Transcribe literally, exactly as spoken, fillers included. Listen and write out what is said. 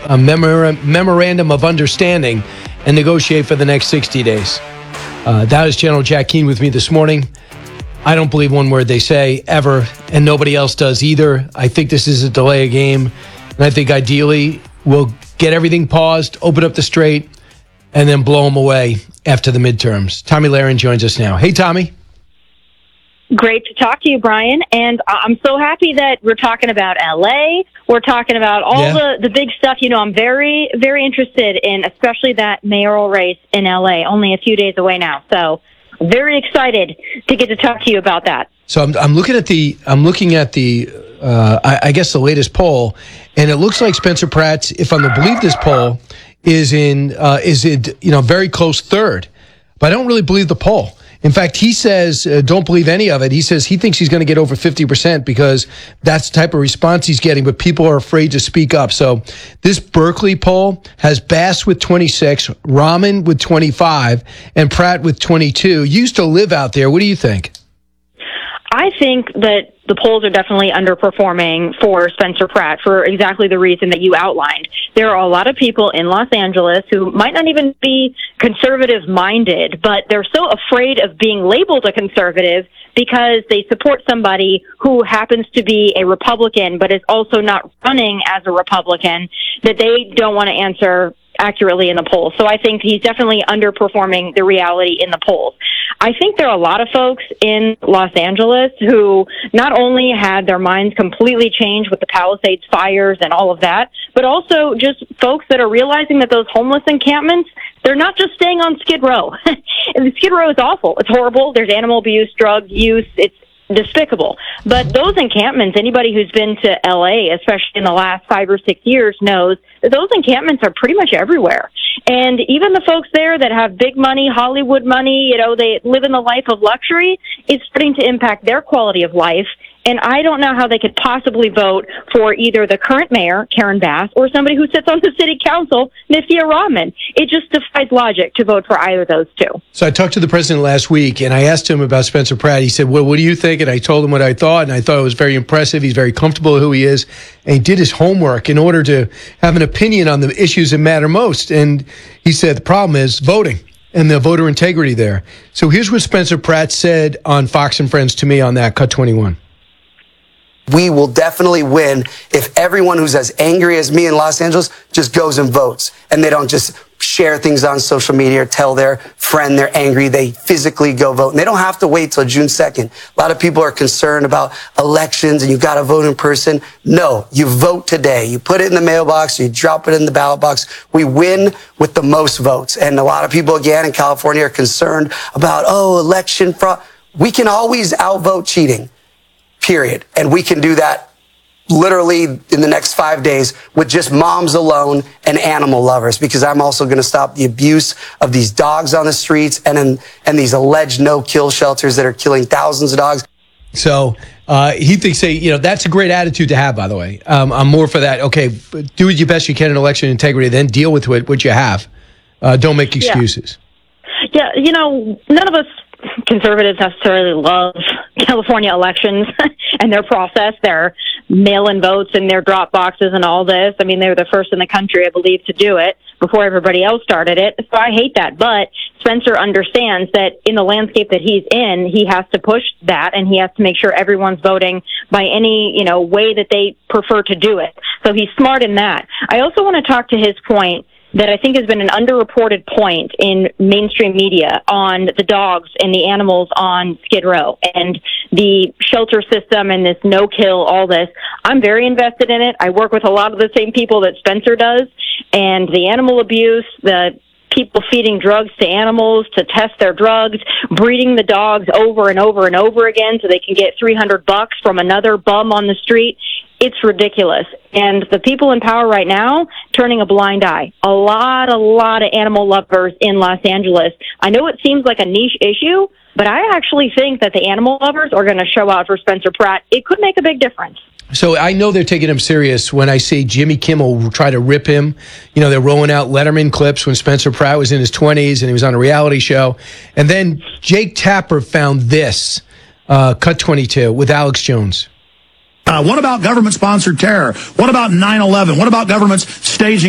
a memor- memorandum of understanding and negotiate for the next sixty days. Uh, that is General Jack Keane with me this morning. I don't believe one word they say, ever, and nobody else does either. I think this is a delay of game, and I think ideally we'll get everything paused, open up the strait, and then blow them away after the midterms. Tomi Lahren joins us now. Hey, Tommy. Great to talk to you, Brian. And I'm so happy that we're talking about L A. We're talking about all yeah. the, the big stuff. You know, I'm very, very interested in, especially that mayoral race in L A, only a few days away now. So very excited to get to talk to you about that. So I'm, I'm looking at the, I'm looking at the, uh, I, I guess the latest poll, and it looks like Spencer Pratt, if I'm to believe this poll, is in, uh, is in, you know, very close third. But I don't really believe the poll. In fact, he says, uh, don't believe any of it. He says he thinks he's going to get over fifty percent because that's the type of response he's getting, but people are afraid to speak up. So this Berkeley poll has Bass with twenty-six, Rahman with twenty-five, and Pratt with twenty-two. You used to live out there. What do you think? I think that the polls are definitely underperforming for Spencer Pratt for exactly the reason that you outlined. There are a lot of people in Los Angeles who might not even be conservative-minded, but they're so afraid of being labeled a conservative because they support somebody who happens to be a Republican but is also not running as a Republican, that they don't want to answer accurately in the polls. So I think he's definitely underperforming the reality in the polls. I think there are a lot of folks in Los Angeles who not only had their minds completely changed with the Palisades fires and all of that, but also just folks that are realizing that those homeless encampments, they're not just staying on Skid Row. And Skid Row is awful. It's horrible. There's animal abuse, drug use. It's despicable. But those encampments, anybody who's been to L A, especially in the last five or six years, knows that those encampments are pretty much everywhere. And even the folks there that have big money, Hollywood money, you know, they live in the life of luxury, it's starting to impact their quality of life. And I don't know how they could possibly vote for either the current mayor, Karen Bass, or somebody who sits on the city council, Nithya Rahman. It just defies logic to vote for either of those two. So I talked to the president last week, and I asked him about Spencer Pratt. He said, well, what do you think? And I told him what I thought, and I thought it was very impressive. He's very comfortable with who he is, and he did his homework in order to have an opinion on the issues that matter most. And he said the problem is voting and the voter integrity there. So here's what Spencer Pratt said on Fox and Friends to me on that, Cut twenty-one. We will definitely win if everyone who's as angry as me in Los Angeles just goes and votes, and they don't just share things on social media or tell their friend they're angry. They physically go vote, and they don't have to wait till June second. A lot of people are concerned about elections and you've got to vote in person. No, you vote today. You put it in the mailbox, you drop it in the ballot box. We win with the most votes. And a lot of people, again, in California are concerned about, oh, election fraud. We can always outvote cheating. Period. And we can do that literally in the next five days with just moms alone and animal lovers, because I'm also going to stop the abuse of these dogs on the streets and in, and these alleged no-kill shelters that are killing thousands of dogs. So uh, he thinks, hey, you know, that's a great attitude to have, by the way. Um, I'm more for that. Okay, do your best you can in election integrity, then deal with what, what you have. Uh, don't make excuses. Yeah. yeah, you know, none of us conservatives necessarily love California elections and their process, their mail-in votes and their drop boxes and all this. I mean, they were the first in the country, I believe, to do it before everybody else started it. So I hate that. But Spencer understands that in the landscape that he's in, he has to push that, and he has to make sure everyone's voting by any, you know, way that they prefer to do it. So he's smart in that. I also want to talk to his point that I think has been an underreported point in mainstream media on the dogs and the animals on Skid Row and the shelter system and this no-kill, all this. I'm very invested in it. I work with a lot of the same people that Spencer does, and the animal abuse, the people feeding drugs to animals to test their drugs, breeding the dogs over and over and over again so they can get three hundred bucks from another bum on the street. It's ridiculous. And the people in power right now, turning a blind eye. A lot, a lot of animal lovers in Los Angeles. I know it seems like a niche issue, but I actually think that the animal lovers are going to show out for Spencer Pratt. It could make a big difference. So I know they're taking him serious when I see Jimmy Kimmel try to rip him. You know, they're rolling out Letterman clips when Spencer Pratt was in his twenties and he was on a reality show. And then Jake Tapper found this, uh, Cut twenty-two, with Alex Jones. Uh, what about government-sponsored terror? What about nine eleven? What about governments staging